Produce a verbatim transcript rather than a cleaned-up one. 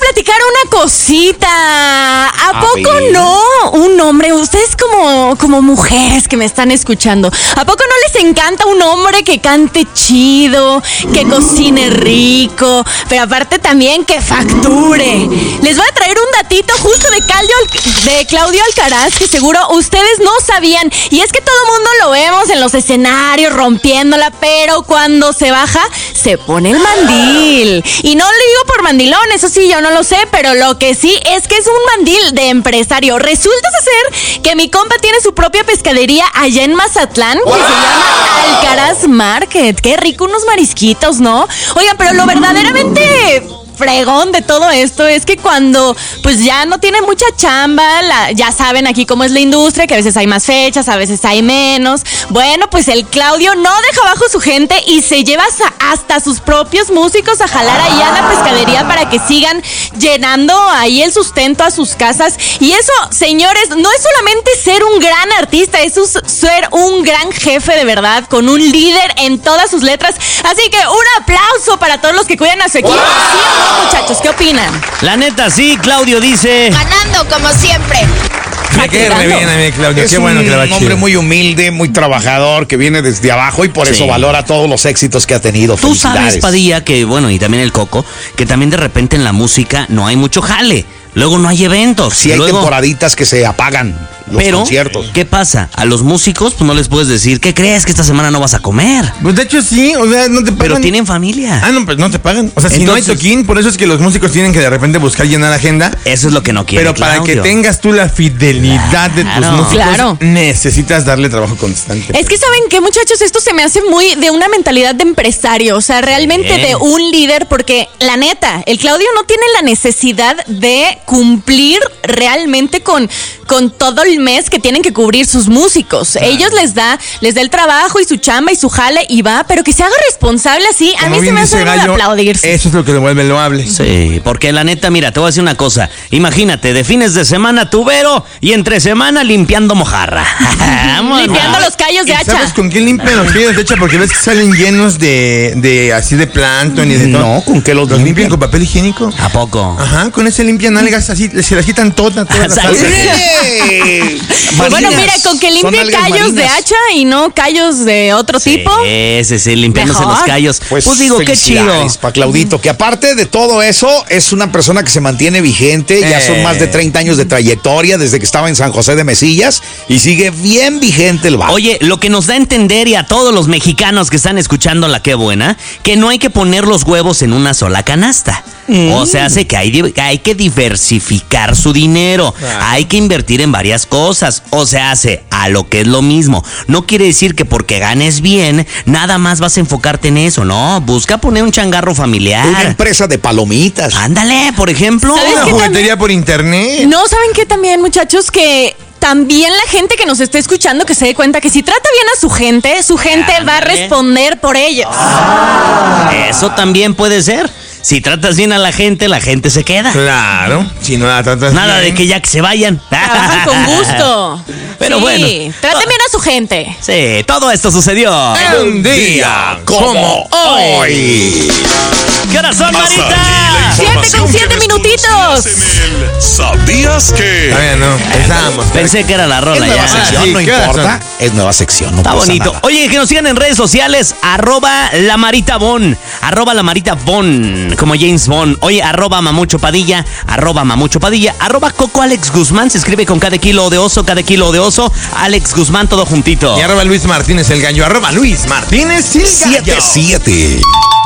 platicar una cosita. ¿A, ¿A poco ver? no? Un hombre, ustedes como, como mujeres que me están escuchando, ¿a poco no les encanta un hombre que cante chido, que cocine rico, pero aparte también que facture? Les voy a traer un datito justo de, Caldio, de Claudio Alcaraz que seguro ustedes no sabían. Y es que todo el mundo lo vemos en los escenarios rompiéndola, pero cuando se baja, se pone el mandil. Y no le digo por mandilón, eso sí, yo no lo sé, pero lo que sí es que es un mandil de empresario. Resulta ser que mi compa tiene su propia pescadería allá en Mazatlán, que se llama Alcaraz Market. Qué rico unos marisquitos, ¿no? Oigan, pero lo verdaderamente fregón de todo esto es que cuando pues ya no tiene mucha chamba, la, ya saben aquí cómo es la industria, que a veces hay más fechas, a veces hay menos. Bueno, pues el Claudio no deja abajo su gente y se lleva hasta sus propios músicos a jalar ahí a la pescadería para que sigan llenando ahí el sustento a sus casas. Y eso, señores, no es solamente ser un gran artista, es ser un gran jefe de verdad, con un líder en todas sus letras. Así que un aplauso para todos los que cuidan a su equipo. ¿Sí o no, muchachos? ¿Qué opinan? La neta, sí, Claudio dice... Ganando como siempre. Me quedé re bien a mí, Claudio. Es Qué bueno que le va un chido. hombre muy humilde, muy trabajador, que viene desde abajo y por Sí. eso valora todos los éxitos que ha tenido. Tú sabes, Padilla, que bueno, y también el Coco, que también de repente en la música no hay mucho jale. Luego no hay eventos. Sí, hay Luego, temporaditas que se apagan los pero, conciertos. ¿qué pasa? A los músicos pues no les puedes decir, ¿qué crees que esta semana no vas a comer? Pues de hecho sí, o sea, no te pagan. Pero tienen familia. Ah, no, pues no te pagan. O sea, si Entonces, no hay toquín, por eso es que los músicos tienen que de repente buscar llenar agenda. Eso es lo que no quiere Pero para Claudio. que tengas tú la fidelidad de tus Claro. músicos, Claro. necesitas darle trabajo constante. Es que saben qué, muchachos, esto se me hace muy de una mentalidad de empresario, o sea, realmente Sí. de un líder, porque la neta, el Claudio no tiene la necesidad de cumplir realmente con, con todo el mes que tienen que cubrir sus músicos. Ellos les da, les da el trabajo y su chamba y su jale y va, pero que se haga responsable así, a Como mí se bien me dice hace de Gallo, aplaudirse. eso es lo que le vuelve loable. Sí, porque la neta, mira, te voy a decir una cosa. Imagínate, de fines de semana tubero y entre semana limpiando mojarra. Vámonos. Limpiando los callos de ¿Y hacha. ¿Sabes con qué limpian los callos de hacha? Porque ves que salen llenos de, de así de plancton y de todo. No, ¿con qué los ¿Los limpian limpian? con papel higiénico? ¿A poco? Ajá, con ese limpian algas así, se las quitan todas, todas las ¿Sabes? algas. ¡Eh! Bueno, Marinas. mira, con que Son limpie algas callos de marinas. hacha y no callos de otro tipo. Sí, sí, sí, limpiándose Mejor. los callos. Pues, Pues, digo, qué chido. para Claudito, que aparte de todo eso, es una persona que se mantiene vigente, ya Eh. son más de treinta años de trayectoria desde que estaba en San José de Mesillas y sigue bien vigente el vato. Oye, lo que nos da a entender y a todos los mexicanos que están escuchando la Qué Buena, que no hay que poner los huevos en una sola canasta. O sea, hace que hay, di- hay que diversificar su dinero. Hay que invertir en varias cosas. O sea, hace a lo que es lo mismo. No quiere decir que porque ganes bien, nada más vas a enfocarte en eso. No, busca poner un changarro Una familiar. empresa de palomitas. Ándale, por ejemplo. ¿Sabes Una qué juguetería por internet. No, ¿saben qué también, muchachos? Que también la gente que nos esté escuchando que se dé cuenta que si trata bien a su gente, su gente va a Ándale. responder por ellos. Eso también puede ser. Si tratas bien a la gente, la gente se queda. Claro, si no la tratas Nada bien. de que ya que se vayan. Trabajan con gusto. Pero Sí, bueno. traten bien a su gente. Sí, todo esto sucedió. Un día como hoy. ¿Qué hora son, Hasta aquí Marita? la Siete información con siete que minutitos. desconocías en el ¿Sabías que? Todavía no, empezamos. Pensé que era la Es rola nueva ya. sección, sí, no ¿qué horas importa. Es nueva sección, no Está pasa bonito. nada. Oye, que nos sigan en redes sociales, arroba la Marita Bon, arroba la Marita Bon, como James Bond. Oye, arroba Mamucho Padilla, arroba Mamucho Padilla, arroba Coco Alex Guzmán, se escribe con cada kilo de oso, cada kilo de oso, Alex Guzmán, todo juntito. Y arroba Luis Martínez el gallo. Arroba Luis Martínez el gallo. siete siete.